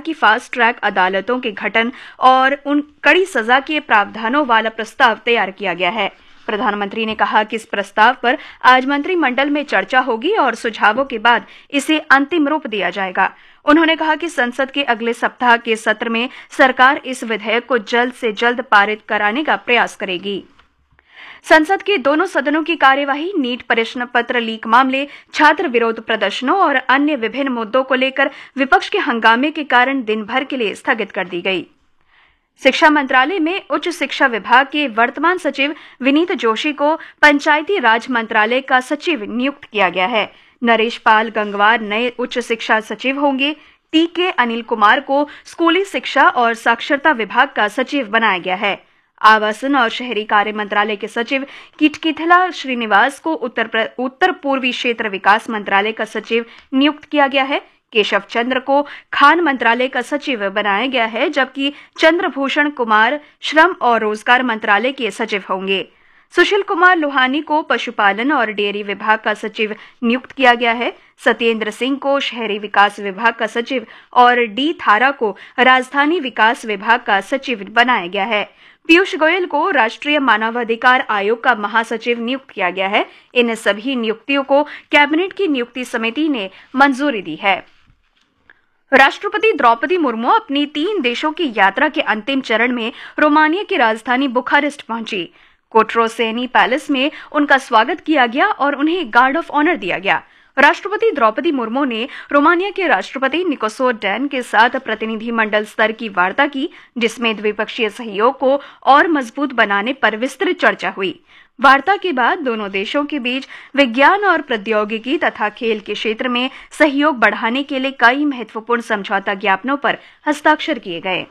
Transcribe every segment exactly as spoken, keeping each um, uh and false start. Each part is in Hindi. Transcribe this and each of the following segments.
कि फास्ट ट्रैक अदालतों के गठन और उन कड़ी सजा के प्रावधानों वाला प्रस्ताव तैयार किया गया है। प्रधानमंत्री ने कहा कि इस प्रस्ताव पर आज मंत्रिमंडल में चर्चा होगी और सुझावों के बाद इसे अंतिम रूप दिया जाएगा। उन्होंने कहा कि संसद के अगले सप्ताह के सत्र में सरकार इस विधेयक को जल्द से जल्द पारित कराने का प्रयास करेगी। संसद के दोनों सदनों की कार्यवाही नीट प्रश्न पत्र लीक मामले, छात्र विरोध प्रदर्शनों और अन्य विभिन्न मुद्दों को लेकर विपक्ष के हंगामे के कारण दिन भर के लिए स्थगित कर दी गई। शिक्षा मंत्रालय में उच्च शिक्षा विभाग के वर्तमान सचिव विनीत जोशी को पंचायती राज मंत्रालय का सचिव नियुक्त किया गया है। नरेश पाल गंगवार नए उच्च शिक्षा सचिव होंगे। टी के अनिल कुमार को स्कूली शिक्षा और साक्षरता विभाग का सचिव बनाया गया है। आवासन और शहरी कार्य मंत्रालय के सचिव किटकिथला श्रीनिवास को उत्तर उत्तर पूर्वी क्षेत्र विकास मंत्रालय का सचिव नियुक्त किया गया है। केशव चंद्र को खान मंत्रालय का सचिव बनाया गया है, जबकि चंद्रभूषण कुमार श्रम और रोजगार मंत्रालय के सचिव होंगे। सुशील कुमार लोहानी को पशुपालन और डेयरी विभाग का सचिव नियुक्त किया गया है। सत्येंद्र सिंह को शहरी विकास विभाग का सचिव और डी थारा को राजधानी विकास विभाग का सचिव बनाया गया है। पीयूष गोयल को राष्ट्रीय मानवाधिकार आयोग का महासचिव नियुक्त किया गया है। इन सभी नियुक्तियों को कैबिनेट की नियुक्ति समिति ने मंजूरी दी है। राष्ट्रपति द्रौपदी मुर्मू अपनी तीन देशों की यात्रा के अंतिम चरण में रोमानिया की राजधानी बुखारेस्ट पहुंची। कोट्रोसेनी पैलेस में उनका स्वागत किया गया और उन्हें गार्ड ऑफ ऑनर दिया गया। राष्ट्रपति द्रौपदी मुर्मू ने रोमानिया के राष्ट्रपति निकोसो डैन के साथ प्रतिनिधिमंडल स्तर की वार्ता की, जिसमें द्विपक्षीय सहयोग को और मजबूत बनाने पर विस्तृत चर्चा हुई। वार्ता के बाद दोनों देशों के बीच विज्ञान और प्रौद्योगिकी तथा खेल के क्षेत्र में सहयोग बढ़ाने के लिए कई महत्वपूर्ण समझौता ज्ञापनों पर हस्ताक्षर किए गए।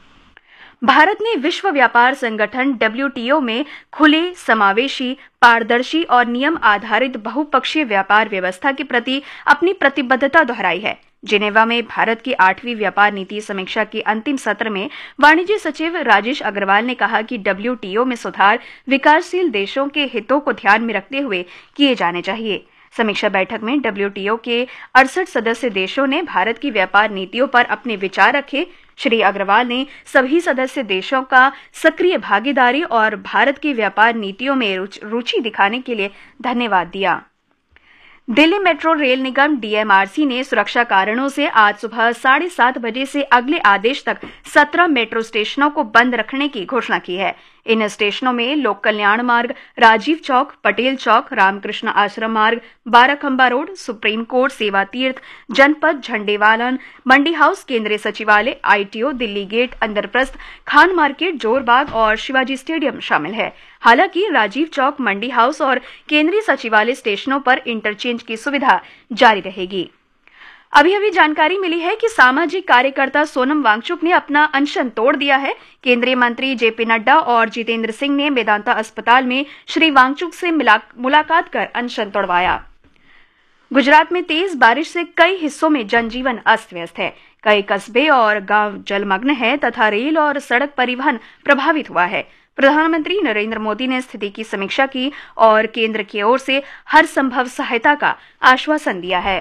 भारत ने विश्व व्यापार संगठन डब्ल्यू टी ओ में खुले, समावेशी, पारदर्शी और नियम आधारित बहुपक्षीय व्यापार व्यवस्था के प्रति अपनी प्रतिबद्धता दोहराई है। जिनेवा में भारत की आठवीं व्यापार नीति समीक्षा के अंतिम सत्र में वाणिज्य सचिव राजेश अग्रवाल ने कहा कि डब्ल्यू टी ओ में सुधार विकासशील देशों के हितों को ध्यान में रखते हुए किए जाने चाहिए। समीक्षा बैठक में डब्ल्यू टी ओ के अड़सठ सदस्य देशों ने भारत की व्यापार नीतियों पर अपने विचार रखे। श्री अग्रवाल ने सभी सदस्य देशों का सक्रिय भागीदारी और भारत की व्यापार नीतियों में रुचि दिखाने के लिए धन्यवाद दिया। दिल्ली मेट्रो रेल निगम डी एम आर सी ने सुरक्षा कारणों से आज सुबह साढ़े सात बजे से अगले आदेश तक सत्रह मेट्रो स्टेशनों को बंद रखने की घोषणा की है। इन स्टेशनों में लोक कल्याण मार्ग, राजीव चौक, पटेल चौक, रामकृष्ण आश्रम मार्ग, बाराखंबा रोड, सुप्रीम कोर्ट, सेवा तीर्थ, जनपद, झंडेवालन, मंडी हाउस, केंद्रीय सचिवालय, I T O, Delhi gate, Indraprastha, Khan market, Jorbagh और शिवाजी स्टेडियम शामिल है। हालांकि राजीव चौक, मंडी हाउस और केंद्रीय सचिवालय स्टेशनों पर इंटरचेंज की सुविधा जारी रहेगी। अभी अभी जानकारी मिली है कि सामाजिक कार्यकर्ता सोनम वांगचुक ने अपना अनशन तोड़ दिया है। केंद्रीय मंत्री जे पी नड्डा और जितेंद्र सिंह ने मेदांता अस्पताल में श्री वांगचुक से मुलाकात कर अनशन तोड़वाया। गुजरात में तेज बारिश से कई हिस्सों में जनजीवन अस्त व्यस्त है। कई कस्बे और गांव जलमग्न है तथा रेल और सड़क परिवहन प्रभावित हुआ है। प्रधानमंत्री नरेंद्र मोदी ने स्थिति की समीक्षा की और केंद्र की ओर से हर संभव सहायता का आश्वासन दिया है।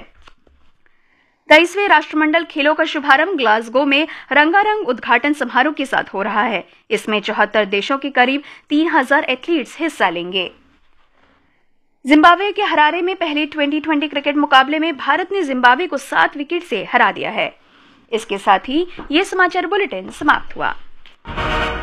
तेईसवें राष्ट्रमंडल खेलों का शुभारंभ ग्लासगो में रंगारंग उद्घाटन समारोह के साथ हो रहा है। इसमें चौहत्तर देशों के करीब तीन हजार एथलीट्स हिस्सा लेंगे। जिम्बाब्वे के हरारे में पहले ट्वेंटी ट्वेंटी क्रिकेट मुकाबले में भारत ने जिम्बाब्वे को सात विकेट से हरा दिया है। इसके साथ ही ये समाचार बुलेटिन समाप्त हुआ।